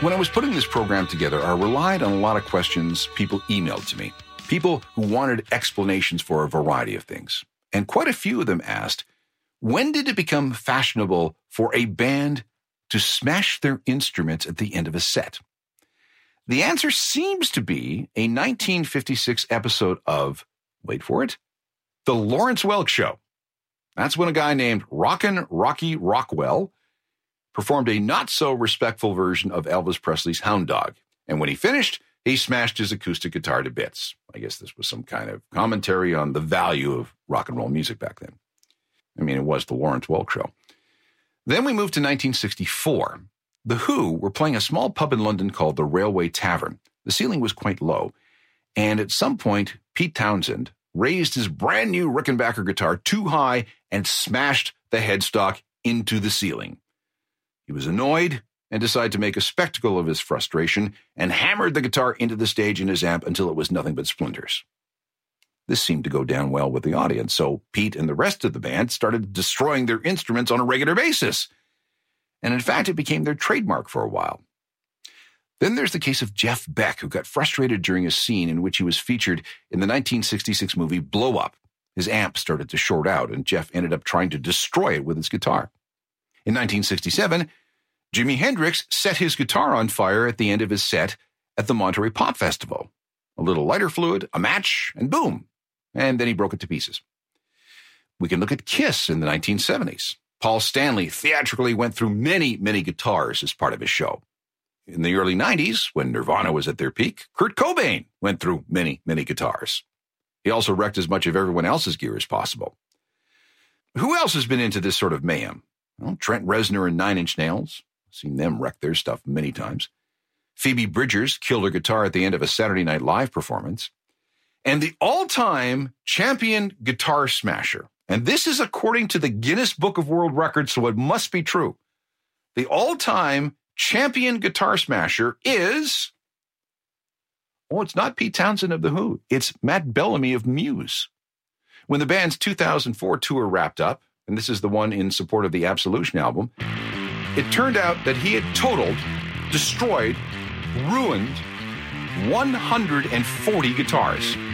When I was putting this program together, I relied on a lot of questions people emailed to me. People who wanted explanations for a variety of things. And quite a few of them asked, when did it become fashionable for a band to smash their instruments at the end of a set? The answer seems to be a 1956 episode of, wait for it, The Lawrence Welk Show. That's when a guy named Rockin' Rocky Rockwell performed a not-so-respectful version of Elvis Presley's Hound Dog. And when he finished, he smashed his acoustic guitar to bits. I guess this was some kind of commentary on the value of rock and roll music back then. I mean, it was The Lawrence Welk Show. Then we moved to 1964. The Who were playing a small pub in London called the Railway Tavern. The ceiling was quite low, and at some point, Pete Townsend raised his brand new Rickenbacker guitar too high and smashed the headstock into the ceiling. He was annoyed and decided to make a spectacle of his frustration and hammered the guitar into the stage in his amp until it was nothing but splinters. This seemed to go down well with the audience, so Pete and the rest of the band started destroying their instruments on a regular basis. And in fact, it became their trademark for a while. Then there's the case of Jeff Beck, who got frustrated during a scene in which he was featured in the 1966 movie Blow Up. His amp started to short out, and Jeff ended up trying to destroy it with his guitar. In 1967, Jimi Hendrix set his guitar on fire at the end of his set at the Monterey Pop Festival. A little lighter fluid, a match, and boom. And then he broke it to pieces. We can look at Kiss in the 1970s. Paul Stanley theatrically went through many, many guitars as part of his show. In the early 90s, when Nirvana was at their peak, Kurt Cobain went through many, many guitars. He also wrecked as much of everyone else's gear as possible. Who else has been into this sort of mayhem? Well, Trent Reznor and Nine Inch Nails. I've seen them wreck their stuff many times. Phoebe Bridgers killed her guitar at the end of a Saturday Night Live performance. And the all-time champion guitar smasher, and this is according to the Guinness Book of World Records, so it must be true. The all-time champion guitar smasher is, it's not Pete Townsend of The Who. It's Matt Bellamy of Muse. When the band's 2004 tour wrapped up, and this is the one in support of the Absolution album, it turned out that he had totaled, destroyed, ruined 140 guitars.